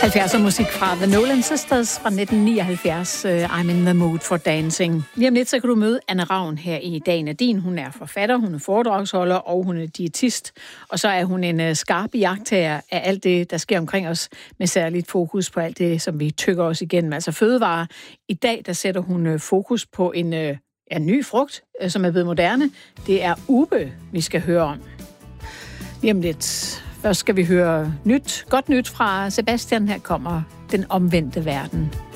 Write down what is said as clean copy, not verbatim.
70'er musik fra The Nolan Sisters fra 1979, I'm in the mood for dancing. Lige om lidt, så kan du møde Anne Ravn her i Dagen er din. Hun er forfatter, hun er foredragsholder, og hun er diætist. Og så er hun en skarp iagttager af alt det, der sker omkring os, med særligt fokus på alt det, som vi tykker os igennem, altså fødevarer. I dag, der sætter hun fokus på en ny frugt, som er blevet moderne. Det er ube, vi skal høre om. Lige om lidt. Først skal vi høre godt nyt fra Sebastian. Her kommer Den omvendte verden.